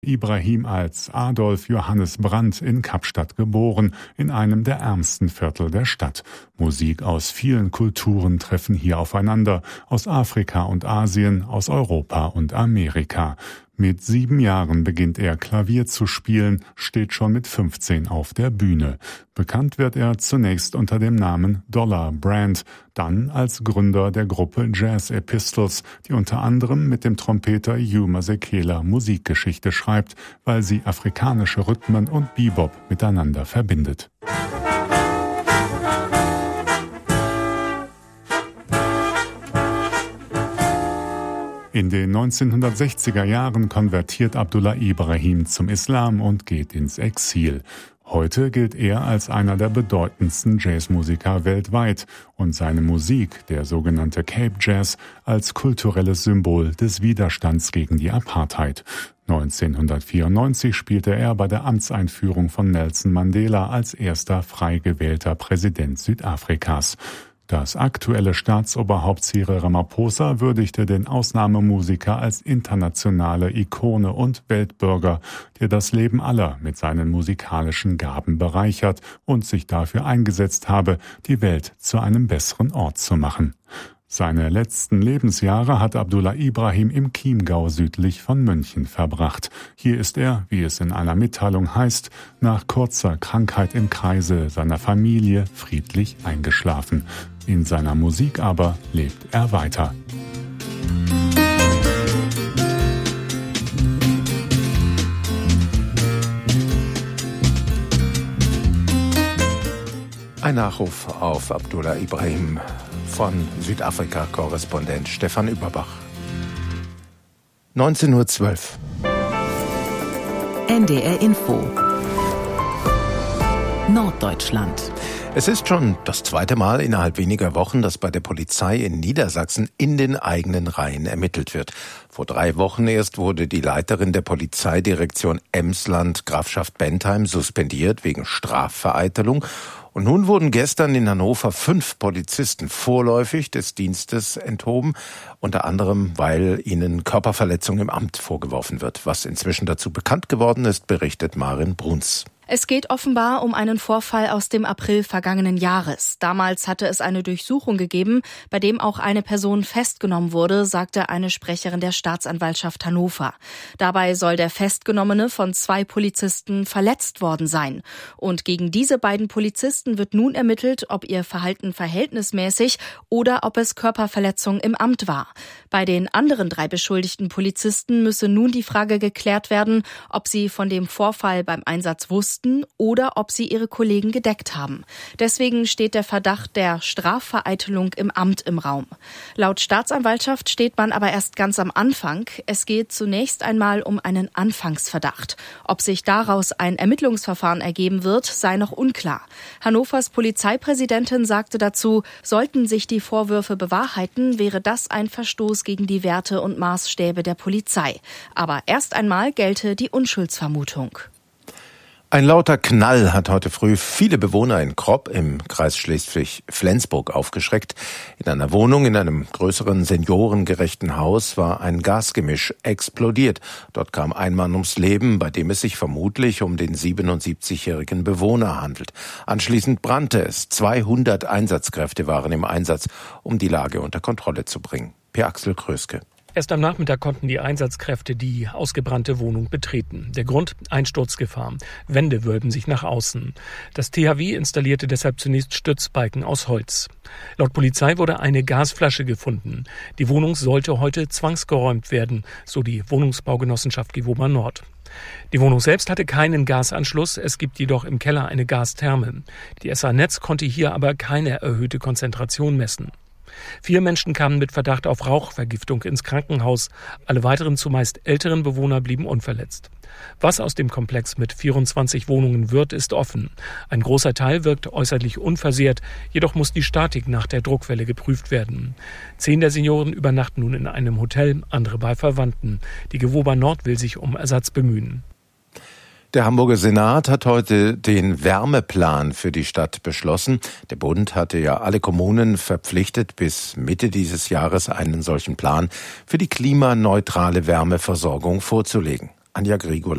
Ibrahim als Adolf Johannes Brandt in Kapstadt geboren, in einem der ärmsten Viertel der Stadt. Musik aus vielen Kulturen treffen hier aufeinander, aus Afrika und Asien, aus Europa und Amerika. Mit 7 Jahren beginnt er Klavier zu spielen, steht schon mit 15 auf der Bühne. Bekannt wird er zunächst unter dem Namen Dollar Brand, dann als Gründer der Gruppe Jazz Epistles, die unter anderem mit dem Trompeter Hugh Masekela Musikgeschichte schreibt, weil sie afrikanische Rhythmen und Bebop miteinander verbindet. In den 1960er Jahren konvertiert Abdullah Ibrahim zum Islam und geht ins Exil. Heute gilt er als einer der bedeutendsten Jazzmusiker weltweit und seine Musik, der sogenannte Cape Jazz, als kulturelles Symbol des Widerstands gegen die Apartheid. 1994 spielte er bei der Amtseinführung von Nelson Mandela als erster frei gewählter Präsident Südafrikas. Das aktuelle Staatsoberhaupt Cyril Ramaphosa würdigte den Ausnahmemusiker als internationale Ikone und Weltbürger, der das Leben aller mit seinen musikalischen Gaben bereichert und sich dafür eingesetzt habe, die Welt zu einem besseren Ort zu machen. Seine letzten Lebensjahre hat Abdullah Ibrahim im Chiemgau südlich von München verbracht. Hier ist er, wie es in einer Mitteilung heißt, nach kurzer Krankheit im Kreise seiner Familie friedlich eingeschlafen. In seiner Musik aber lebt er weiter. Ein Nachruf auf Abdullah Ibrahim von Südafrika-Korrespondent Stefan Überbach. 19:12 Uhr. NDR Info. Norddeutschland. Es ist schon das zweite Mal innerhalb weniger Wochen, dass bei der Polizei in Niedersachsen in den eigenen Reihen ermittelt wird. Vor 3 Wochen erst wurde die Leiterin der Polizeidirektion Emsland, Grafschaft Bentheim, suspendiert wegen Strafvereitelung. Und nun wurden gestern in Hannover 5 Polizisten vorläufig des Dienstes enthoben, unter anderem, weil ihnen Körperverletzung im Amt vorgeworfen wird. Was inzwischen dazu bekannt geworden ist, berichtet Maren Bruns. Es geht offenbar um einen Vorfall aus dem April vergangenen Jahres. Damals hatte es eine Durchsuchung gegeben, bei dem auch eine Person festgenommen wurde, sagte eine Sprecherin der Staatsanwaltschaft Hannover. Dabei soll der Festgenommene von 2 Polizisten verletzt worden sein. Und gegen diese beiden Polizisten wird nun ermittelt, ob ihr Verhalten verhältnismäßig oder ob es Körperverletzung im Amt war. Bei den anderen 3 beschuldigten Polizisten müsse nun die Frage geklärt werden, ob sie von dem Vorfall beim Einsatz wussten oder ob sie ihre Kollegen gedeckt haben. Deswegen steht der Verdacht der Strafvereitelung im Amt im Raum. Laut Staatsanwaltschaft steht man aber erst ganz am Anfang. Es geht zunächst einmal um einen Anfangsverdacht. Ob sich daraus ein Ermittlungsverfahren ergeben wird, sei noch unklar. Hannovers Polizeipräsidentin sagte dazu, sollten sich die Vorwürfe bewahrheiten, wäre das ein Verstoß gegen die Werte und Maßstäbe der Polizei. Aber erst einmal gelte die Unschuldsvermutung. Ein lauter Knall hat heute früh viele Bewohner in Kropp im Kreis Schleswig-Flensburg aufgeschreckt. In einer Wohnung in einem größeren seniorengerechten Haus war ein Gasgemisch explodiert. Dort kam ein Mann ums Leben, bei dem es sich vermutlich um den 77-jährigen Bewohner handelt. Anschließend brannte es. 200 Einsatzkräfte waren im Einsatz, um die Lage unter Kontrolle zu bringen. Per Axel Kröske. Erst am Nachmittag konnten die Einsatzkräfte die ausgebrannte Wohnung betreten. Der Grund: Einsturzgefahr. Wände wölben sich nach außen. Das THW installierte deshalb zunächst Stützbalken aus Holz. Laut Polizei wurde eine Gasflasche gefunden. Die Wohnung sollte heute zwangsgeräumt werden, so die Wohnungsbaugenossenschaft Gewoba Nord. Die Wohnung selbst hatte keinen Gasanschluss, es gibt jedoch im Keller eine Gastherme. Die SA Netz konnte hier aber keine erhöhte Konzentration messen. 4 Menschen kamen mit Verdacht auf Rauchvergiftung ins Krankenhaus. Alle weiteren, zumeist älteren Bewohner blieben unverletzt. Was aus dem Komplex mit 24 Wohnungen wird, ist offen. Ein großer Teil wirkt äußerlich unversehrt, jedoch muss die Statik nach der Druckwelle geprüft werden. 10 der Senioren übernachten nun in einem Hotel, andere bei Verwandten. Die Gewoba Nord will sich um Ersatz bemühen. Der Hamburger Senat hat heute den Wärmeplan für die Stadt beschlossen. Der Bund hatte ja alle Kommunen verpflichtet, bis Mitte dieses Jahres einen solchen Plan für die klimaneutrale Wärmeversorgung vorzulegen. Anja Grigula.